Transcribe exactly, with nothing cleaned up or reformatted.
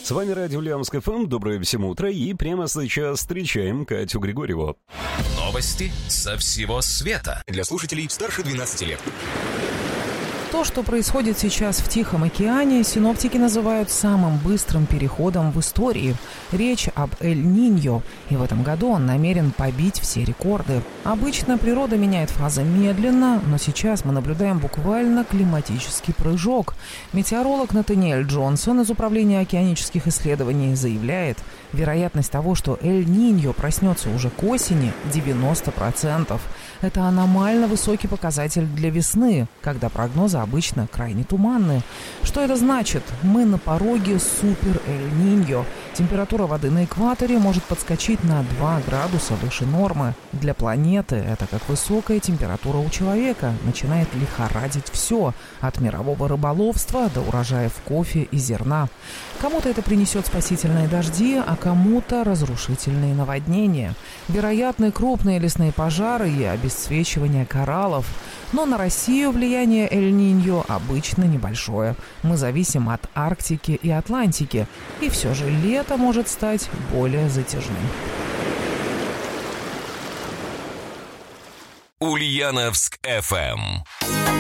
С вами радио Ульяновск эф эм. Доброе всем утро. И прямо сейчас встречаем Катю Григорьеву. Новости со всего света. Для слушателей старше двенадцати лет. То, что происходит сейчас в Тихом океане, синоптики называют самым быстрым переходом в истории. Речь об Эль-Ниньо, и в этом году он намерен побить все рекорды. Обычно природа меняет фазы медленно, но сейчас мы наблюдаем буквально климатический прыжок. Метеоролог Натаниэль Джонсон из Управления океанических исследований заявляет, вероятность того, что Эль-Ниньо проснется уже к осени, девяносто процентов. Это аномально высокий показатель для весны, когда прогнозы обычно крайне туманные. Что это значит? Мы на пороге супер Эль-Ниньо. Температура воды на экваторе может подскочить на два градуса выше нормы. Для планеты это как высокая температура у человека. Начинает лихорадить все, от мирового рыболовства до урожаев кофе и зерна. Кому-то это принесет спасительные дожди, а кому-то разрушительные наводнения. Вероятны крупные лесные пожары и обесцвечивание кораллов. Но на Россию влияние Эль-Ниньо обычно небольшое. Мы зависим от Арктики и Атлантики. И все же лето может стать более затяжным. Ульяновск эф эм.